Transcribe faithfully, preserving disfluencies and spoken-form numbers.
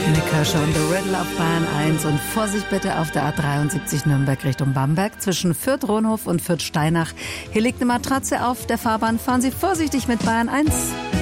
Nick Kershaw und The Riddle auf Bahn eins und Vorsicht bitte auf der A dreiundsiebzig Nürnberg Richtung Bamberg zwischen Fürth-Rohnhof und Fürth-Steinach. Hier liegt eine Matratze auf der Fahrbahn. Fahren Sie vorsichtig mit Bahn eins.